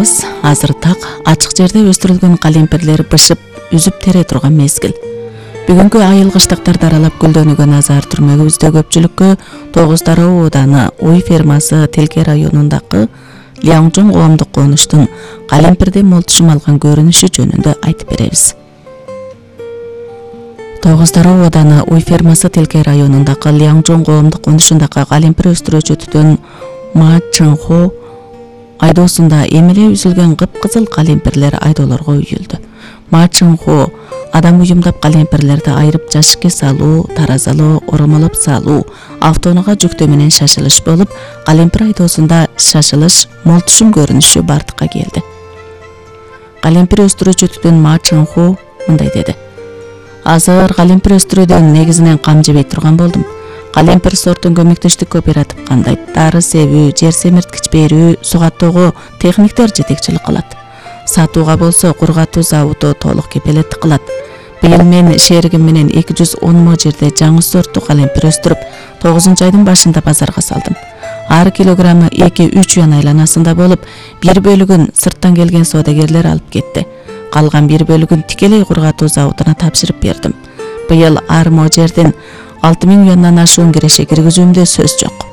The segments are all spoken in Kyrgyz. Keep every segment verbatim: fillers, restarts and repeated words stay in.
Саламатсызбы? Азыр так ачык жерде өстүрүлгөн калемпирлер бышып, үзүп тере турган мезгил. Бүгүнкү айыл кыштактарды аралап гүлдөнүүгө назар түрмөгүбүздө көпчүлүккө Тогуз Дароо ооданы Уй фермасы Телке районундагы Лянчжоң коомдук конуштун калемпирде молтушум алган көрүнүшү жөнүндө айтып беребиз. Тогуз Дароо ооданы Уй фермасы Телке районундагы Лянчжоң коомдук конушундагы калемпир өстүрүүчү түтөн Ма Чыңхо айдоосунда эмеле үзүлгөн кыпкызыл калемпирлер айдоолорго үйүлдү. Ма Чыңхо адам уюмдап калемпирлерди айырып жашикке салуу, таразалоо, оромолоп салуу, автоунууга жүктөө менен шашылыш болуп, калемпир айдоосунда шашылыш, молтушум көрүнүшү бардыкка келди. Калемпир өстүрүүчү түтөн Ма Чыңхо мындай деди: Азыр калемпир өстүрүүдөн негизинен кам жебей турган болдум. Калемпир сортун көмөктөштүк кооператив кандайт, дары себүү, жер семирткич берүү, сугаттоого техниктер жетекчилик кылат. Сатууга болсо кургатуу заводу толук кепелеттик кылат. Быйыл мен шеригим менен эки жүз он мо жерде жаңы сорттуу калемпир өстүрүп, тогузунчу айдын башында базарга салдым. Ар килограммы эки-үч юан айланасында болуп, бир бөлүгүн сырттан келген соодагерлер алып кетти. Калган бир бөлүгүн тикелей кургатуу заводуна тапшырып бердим. Быйыл ар мо жерден алты миң юандан ашуун киреше киргизүүмдө сөз жок.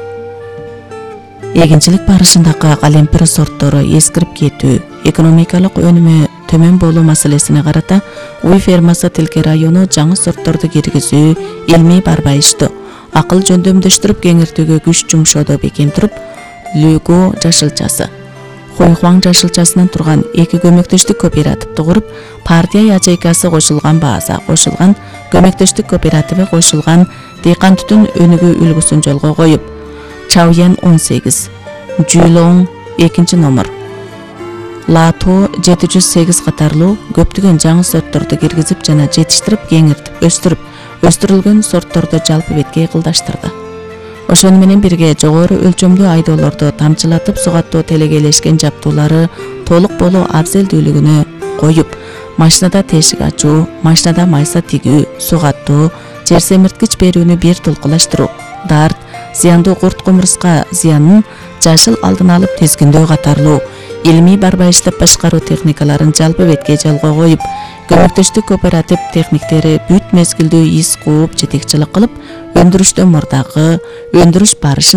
Эгинчилик барышындагы калемпир сорттору эскирип кетүү, экономикалык өнүмү төмөн болуу маселесине карата Уй фермасы Телке району жаңы сортторду киргизүү, илмий барбайыштуу, акыл жөндөмдөштүрүп кеңиртүүгө күч жумшоодо бекем туруп, Лүгө жашылчасы, Хойхуаң жашылчасынан турган эки көмөктөштүк кооперативди куруп, партия ячейкасы кошулган база кошулган, көмөктөштүк кооперативи кошулган, дыйкан түтүн өнүгүү үлгүсүн жолго коюп, Чаоян он сегиз, Жүлоң экинчи номер, Лато жети жүз сегиз катарлуу көптөгөн жаңы сортторду киргизип жана жетиштирип, кеңиртип, өстүрүп, өстүрүлгөн сортторду жалпы бетке кылдаштырды. Ошону менен бирге жогору өлчөмдүү айдоолорду тамчылатып сугаттоо телегейлешкен жаптуулары толук болуу абзелдүүлүгүнө коюп, машинада тешик ачуу, машинада майса тигүү, сугаттоо, жер семирткич берүүнү бир толкулаштыруу, дарт, зыяндуу курт кумурска зыянын жашыл алдын алып тизгиндөө катарлуу илмий барбайыштап башкаруу техникаларын жалпы бетке жолго коюп, көмөктөштүк кооператив техниктери бүт мезгилдүү ис кууп жетекчилик кылып, өндүрүштөн мурдагы өндүрүш барышын